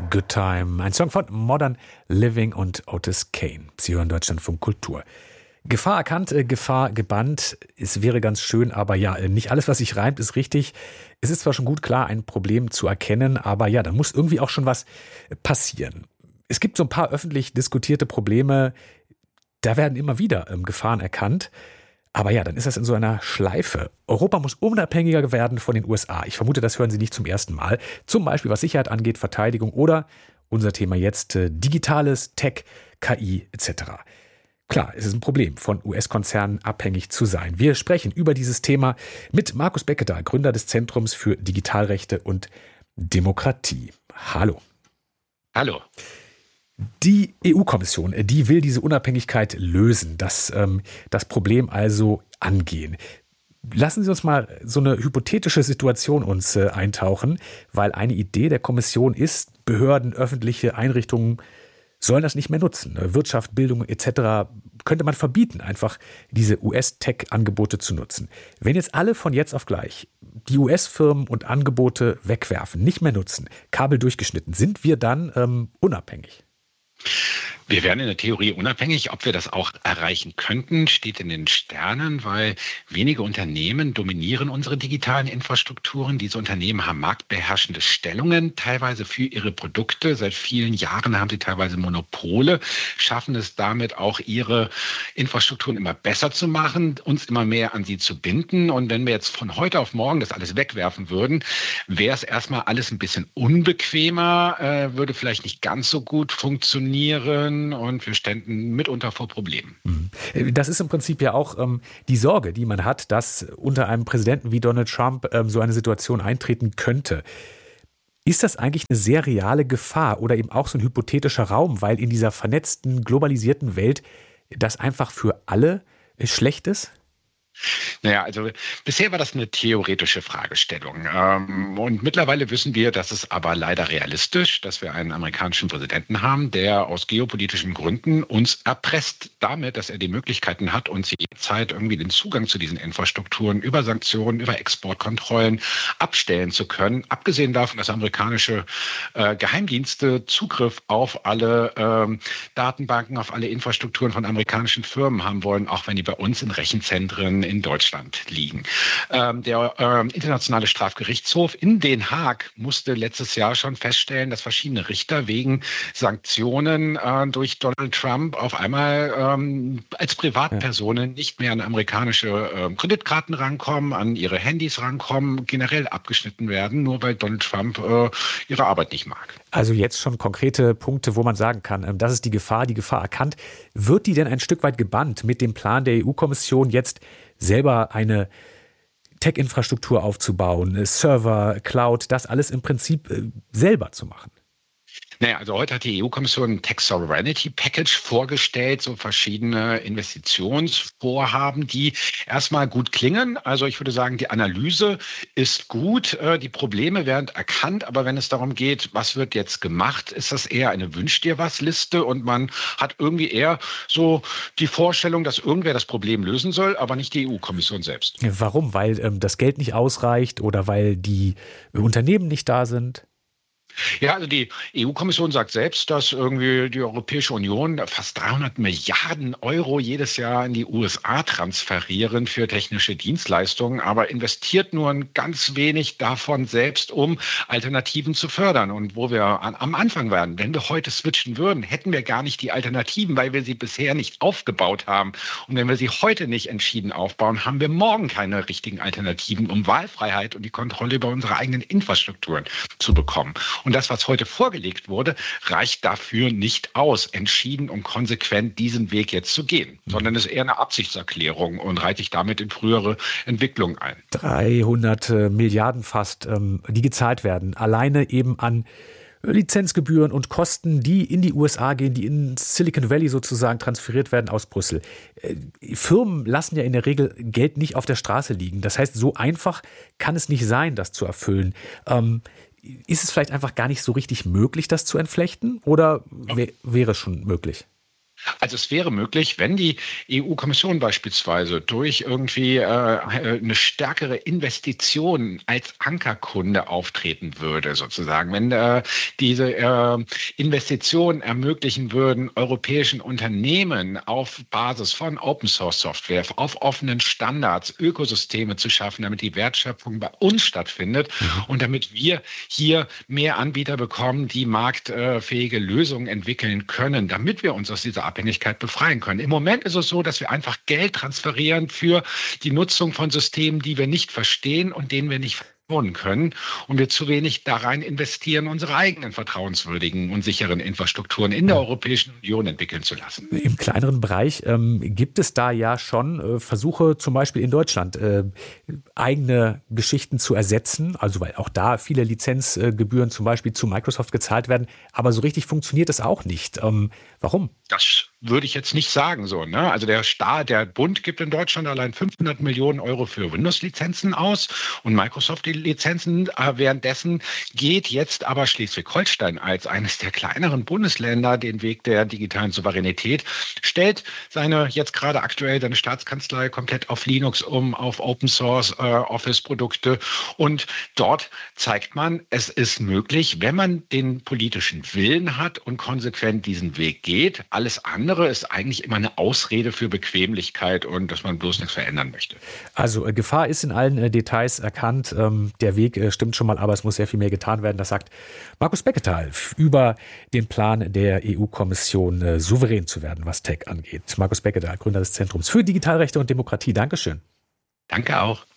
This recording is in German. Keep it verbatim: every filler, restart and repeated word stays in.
Good Time. Ein Song von Modern Living und Otis Kane. Sie hören Deutschlandfunk Kultur. Gefahr erkannt, äh, Gefahr gebannt. Es wäre ganz schön, aber ja, nicht alles, was sich reimt, ist richtig. Es ist zwar schon gut klar, ein Problem zu erkennen, aber ja, da muss irgendwie auch schon was passieren. Es gibt so ein paar öffentlich diskutierte Probleme, da werden immer wieder ähm, Gefahren erkannt. Aber ja, dann ist das in so einer Schleife. Europa muss unabhängiger werden von den U S A. Ich vermute, das hören Sie nicht zum ersten Mal. Zum Beispiel, was Sicherheit angeht, Verteidigung oder unser Thema jetzt äh, Digitales, Tech, K I et cetera. Klar, es ist ein Problem, von U S-Konzernen abhängig zu sein. Wir sprechen über dieses Thema mit Markus Beckedahl, Gründer des Zentrums für Digitalrechte und Demokratie. Hallo. Hallo. Die E U-Kommission, die will diese Unabhängigkeit lösen, das, ähm, das Problem also angehen. Lassen Sie uns mal so eine hypothetische Situation uns äh, eintauchen, weil eine Idee der Kommission ist, Behörden, öffentliche Einrichtungen sollen das nicht mehr nutzen. Wirtschaft, Bildung et cetera könnte man verbieten, einfach diese U S-Tech-Angebote zu nutzen. Wenn jetzt alle von jetzt auf gleich die U S-Firmen und Angebote wegwerfen, nicht mehr nutzen, Kabel durchgeschnitten, sind wir dann ähm, unabhängig? Wir wären in der Theorie unabhängig. Ob wir das auch erreichen könnten, steht in den Sternen, weil wenige Unternehmen dominieren unsere digitalen Infrastrukturen. Diese Unternehmen haben marktbeherrschende Stellungen, teilweise für ihre Produkte. Seit vielen Jahren haben sie teilweise Monopole, schaffen es damit auch, ihre Infrastrukturen immer besser zu machen, uns immer mehr an sie zu binden. Und wenn wir jetzt von heute auf morgen das alles wegwerfen würden, wäre es erstmal alles ein bisschen unbequemer, äh, würde vielleicht nicht ganz so gut funktionieren. Und wir ständen mitunter vor Problemen. Das ist im Prinzip ja auch ähm, die Sorge, die man hat, dass unter einem Präsidenten wie Donald Trump ähm, so eine Situation eintreten könnte. Ist das eigentlich eine sehr reale Gefahr oder eben auch so ein hypothetischer Raum, weil in dieser vernetzten, globalisierten Welt das einfach für alle schlecht ist? Naja, also bisher war das eine theoretische Fragestellung. Ähm, und mittlerweile wissen wir, dass es aber leider realistisch, dass wir einen amerikanischen Präsidenten haben, der aus geopolitischen Gründen uns erpresst damit, dass er die Möglichkeiten hat, uns jederzeit irgendwie den Zugang zu diesen Infrastrukturen über Sanktionen, über Exportkontrollen abstellen zu können. Abgesehen davon, dass amerikanische äh, Geheimdienste Zugriff auf alle ähm, Datenbanken, auf alle Infrastrukturen von amerikanischen Firmen haben wollen, auch wenn die bei uns in Rechenzentren in Deutschland liegen. Ähm, der ähm, Internationale Strafgerichtshof in Den Haag musste letztes Jahr schon feststellen, dass verschiedene Richter wegen Sanktionen äh, durch Donald Trump auf einmal ähm, als Privatpersonen nicht mehr an amerikanische äh, Kreditkarten rankommen, an ihre Handys rankommen, generell abgeschnitten werden, nur weil Donald Trump äh, ihre Arbeit nicht mag. Also jetzt schon konkrete Punkte, wo man sagen kann, das ist die Gefahr, die Gefahr erkannt. Wird die denn ein Stück weit gebannt mit dem Plan der E U-Kommission, jetzt selber eine Tech-Infrastruktur aufzubauen, Server, Cloud, das alles im Prinzip selber zu machen? Naja, also heute hat die E U-Kommission ein Tech Sovereignty Package vorgestellt, so verschiedene Investitionsvorhaben, die erstmal gut klingen. Also ich würde sagen, die Analyse ist gut, die Probleme werden erkannt, aber wenn es darum geht, was wird jetzt gemacht, ist das eher eine Wünsch-dir-was-Liste und man hat irgendwie eher so die Vorstellung, dass irgendwer das Problem lösen soll, aber nicht die E U-Kommission selbst. Warum? Weil ähm, das Geld nicht ausreicht oder weil die Unternehmen nicht da sind? Ja, also die E U-Kommission sagt selbst, dass irgendwie die Europäische Union fast dreihundert Milliarden Euro jedes Jahr in die U S A transferieren für technische Dienstleistungen, aber investiert nur ein ganz wenig davon selbst, um Alternativen zu fördern. Und wo wir an, am Anfang waren, wenn wir heute switchen würden, hätten wir gar nicht die Alternativen, weil wir sie bisher nicht aufgebaut haben. Und wenn wir sie heute nicht entschieden aufbauen, haben wir morgen keine richtigen Alternativen, um Wahlfreiheit und die Kontrolle über unsere eigenen Infrastrukturen zu bekommen. Und das, was heute vorgelegt wurde, reicht dafür nicht aus, entschieden und konsequent diesen Weg jetzt zu gehen, sondern ist eher eine Absichtserklärung und reiht sich damit in frühere Entwicklungen ein. dreihundert Milliarden fast, ähm, die gezahlt werden, alleine eben an Lizenzgebühren und Kosten, die in die U S A gehen, die in Silicon Valley sozusagen transferiert werden aus Brüssel. Firmen lassen ja in der Regel Geld nicht auf der Straße liegen. Das heißt, so einfach kann es nicht sein, das zu erfüllen. Ähm, ist es vielleicht einfach gar nicht so richtig möglich, das zu entflechten? Oder wär, wäre es schon möglich? Also es wäre möglich, wenn die E U-Kommission beispielsweise durch irgendwie äh, eine stärkere Investition als Ankerkunde auftreten würde, sozusagen, wenn äh, diese äh, Investitionen ermöglichen würden, europäischen Unternehmen auf Basis von Open-Source-Software, auf offenen Standards, Ökosysteme zu schaffen, damit die Wertschöpfung bei uns stattfindet und damit wir hier mehr Anbieter bekommen, die marktfähige Lösungen entwickeln können, damit wir uns aus dieser Abhängigkeit befreien können. Im Moment ist es so, dass wir einfach Geld transferieren für die Nutzung von Systemen, die wir nicht verstehen und denen wir nicht vertrauen können und wir zu wenig da rein investieren, unsere eigenen vertrauenswürdigen und sicheren Infrastrukturen in der Europäischen Union entwickeln zu lassen. Im kleineren Bereich ähm, gibt es da ja schon äh, Versuche, zum Beispiel in Deutschland äh, eigene Geschichten zu ersetzen, also weil auch da viele Lizenzgebühren zum Beispiel zu Microsoft gezahlt werden, aber so richtig funktioniert das auch nicht. Ähm, warum? Das würde ich jetzt nicht sagen so. Ne? Also der Staat, der Bund gibt in Deutschland allein fünfhundert Millionen Euro für Windows-Lizenzen aus und Microsoft die Lizenzen. Währenddessen geht jetzt aber Schleswig-Holstein als eines der kleineren Bundesländer den Weg der digitalen Souveränität, stellt seine jetzt gerade aktuell seine Staatskanzlei komplett auf Linux um, auf Open Source äh, Office-Produkte und dort zeigt man, es ist möglich, wenn man den politischen Willen hat und konsequent diesen Weg geht. Alles andere ist eigentlich immer eine Ausrede für Bequemlichkeit und dass man bloß nichts verändern möchte. Also äh, Gefahr ist in allen äh, Details erkannt. Ähm, der Weg äh, stimmt schon mal, aber es muss sehr viel mehr getan werden. Das sagt Markus Becketal über den Plan der E U-Kommission, äh, souverän zu werden, was Tech angeht. Markus Becketal, Gründer des Zentrums für Digitalrechte und Demokratie. Dankeschön. Danke auch.